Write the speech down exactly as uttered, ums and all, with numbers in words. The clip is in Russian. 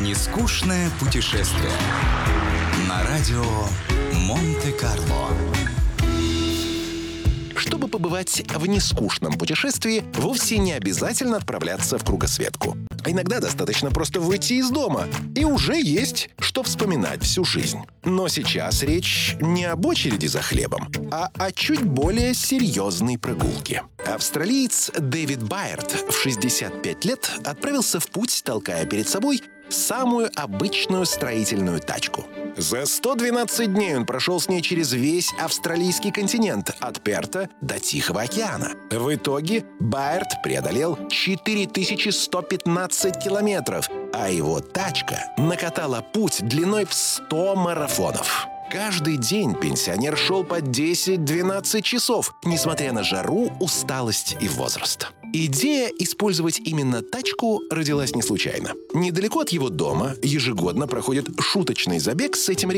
Нескучное путешествие на радио Монте-Карло. Чтобы побывать в нескучном путешествии, вовсе не обязательно отправляться в кругосветку. А иногда достаточно просто выйти из дома, и уже есть что вспоминать всю жизнь. Но сейчас речь не об очереди за хлебом, а о чуть более серьезной прогулке. Австралиец Дэвид Байерд в шестьдесят пять лет отправился в путь, толкая перед собой самую обычную строительную тачку. За сто двенадцать дней он прошел с ней через весь австралийский континент, от Перта до Тихого океана. В итоге Байерд преодолел четыре тысячи сто пятнадцать километров, а его тачка накатала путь длиной в сто марафонов. Каждый день пенсионер шел по десять-двенадцать часов, несмотря на жару, усталость и возраст. Идея использовать именно тачку родилась не случайно. Недалеко от его дома ежегодно проходит шуточный забег с этим